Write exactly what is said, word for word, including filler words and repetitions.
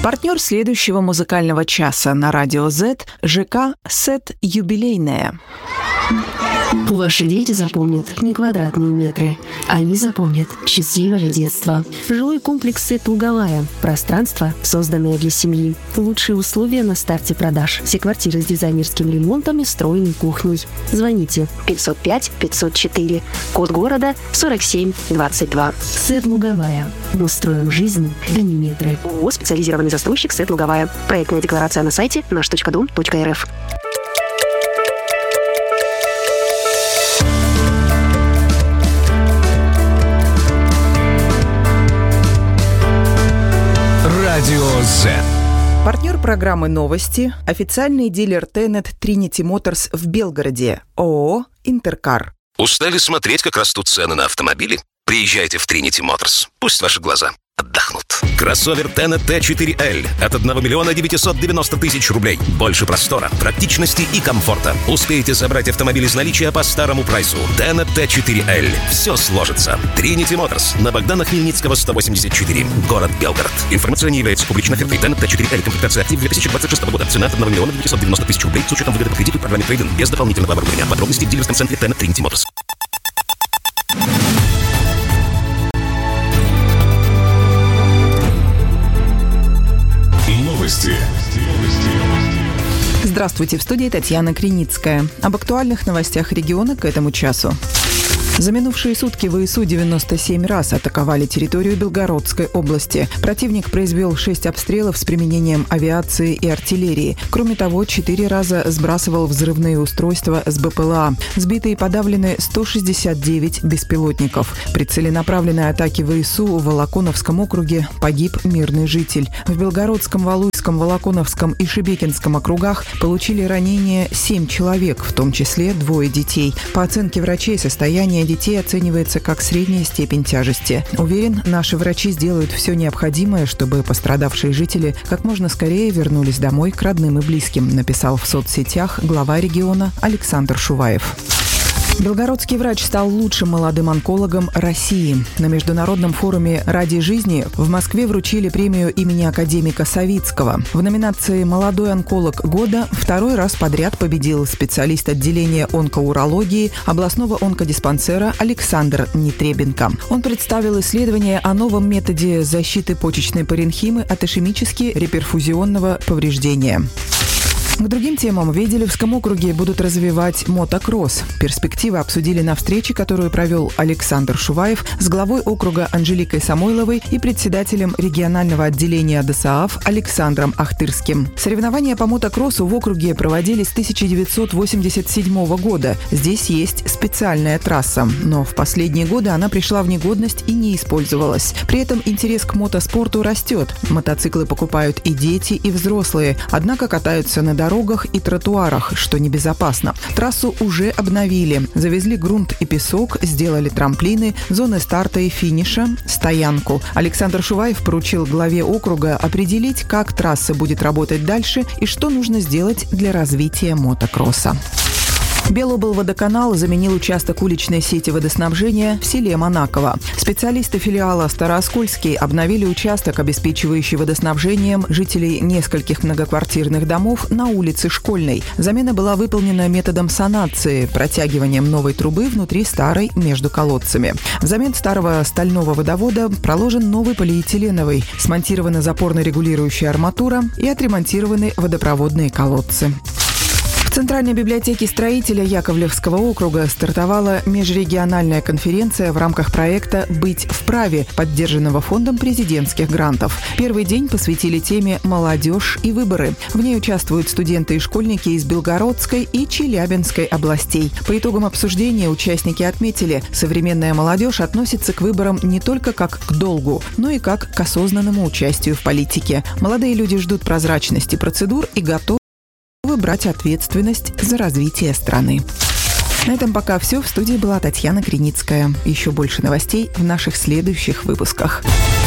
Партнер следующего музыкального часа на Радио Z – ЖК «Сет Юбилейная». Ваши дети запомнят не квадратные метры. Они запомнят счастливое детство. Жилой комплекс «Сет Луговая». Пространство, созданное для семьи. Лучшие условия на старте продаж. Все квартиры с дизайнерским ремонтом и встроенной кухней. Звоните пятьсот пять пятьсот четыре. Код города сорок семь двадцать два. «Сет Луговая». Мы строим жизнь, да не метры. ООО «Специализированный застройщик «Сет Луговая». Проектная декларация на сайте наш точка дом точка эр эф. Радио Z. Партнер программы «Новости» – официальный дилер Тенет Trinity Motors в Белгороде, ООО «Интеркар». Устали смотреть, как растут цены на автомобили? Приезжайте в Trinity Motors. Пусть ваши глаза отдохнут. Кроссовер Тенет Т четыре Л от одного миллиона девятьсот девяносто тысяч рублей. Больше простора, практичности и комфорта. Успеете забрать автомобиль из наличия по старому прайсу. Тенет Т четыре Л. Все сложится. Trinity Motors. На Богдана Хмельницкого, сто восемьдесят четыре. Город Белгород. Информация не является публичной офертой. Тенет Т четыре Л. Комплектация «Актив» две тысячи двадцать шестого года. Цена от одного миллиона девятьсот девяносто тысяч рублей с учетом выгоды по кредиту и программе трейд-ин. Без дополнительного оборудования. Подробности в дилерском центре Тенет Trinity Motors. Новости. Здравствуйте, в студии Татьяна Криницкая. Об актуальных новостях региона к этому часу. За минувшие сутки ВСУ девяносто семь раз атаковали территорию Белгородской области. Противник произвел шесть обстрелов с применением авиации и артиллерии. Кроме того, четыре раза сбрасывал взрывные устройства с БПЛА. Сбиты и подавлены сто шестьдесят девять беспилотников. При целенаправленной атаке ВСУ в Волоконовском округе погиб мирный житель. В Белгородском, Валуйском, Волоконовском и Шебекинском округах получили ранения семь человек, в том числе двое детей. По оценке врачей, состояние детей оценивается как средняя степень тяжести. Уверен, наши врачи сделают все необходимое, чтобы пострадавшие жители как можно скорее вернулись домой к родным и близким, написал в соцсетях глава региона Александр Шуваев. Белгородский врач стал лучшим молодым онкологом России. На международном форуме «Ради жизни» в Москве вручили премию имени академика Савицкого. В номинации «Молодой онколог года» второй раз подряд победил специалист отделения онкоурологии областного онкодиспансера Александр Нетребенко. Он представил исследование о новом методе защиты почечной паренхимы от ишемически реперфузионного повреждения. К другим темам в Веделевском округе будут развивать мотокросс. Перспективы обсудили на встрече, которую провел Александр Шуваев с главой округа Анжеликой Самойловой и председателем регионального отделения ДОСААФ Александром Ахтырским. Соревнования по мотокроссу в округе проводились с тысяча девятьсот восемьдесят седьмого года. Здесь есть специальная трасса, но в последние годы она пришла в негодность и не использовалась. При этом интерес к мотоспорту растет. Мотоциклы покупают и дети, и взрослые, однако катаются на дорогах и тротуарах, что небезопасно. Трассу уже обновили. Завезли грунт и песок, сделали трамплины, зоны старта и финиша, стоянку. Александр Шуваев поручил главе округа определить, как трасса будет работать дальше и что нужно сделать для развития мотокросса. Белоблводоканал заменил участок уличной сети водоснабжения в селе Монаково. Специалисты филиала Старооскольский обновили участок, обеспечивающий водоснабжением жителей нескольких многоквартирных домов на улице Школьной. Замена была выполнена методом санации, протягиванием новой трубы внутри старой между колодцами. Взамен старого стального водовода проложен новый полиэтиленовый, смонтирована запорно-регулирующая арматура и отремонтированы водопроводные колодцы. В Центральной библиотеке строителя Яковлевского округа стартовала межрегиональная конференция в рамках проекта «Быть вправе», поддержанного Фондом президентских грантов. Первый день посвятили теме «Молодежь и выборы». В ней участвуют студенты и школьники из Белгородской и Челябинской областей. По итогам обсуждения участники отметили, современная молодежь относится к выборам не только как к долгу, но и как к осознанному участию в политике. Молодые люди ждут прозрачности процедур и готовы брать ответственность за развитие страны. На этом пока все. В студии была Татьяна Криницкая. Еще больше новостей в наших следующих выпусках.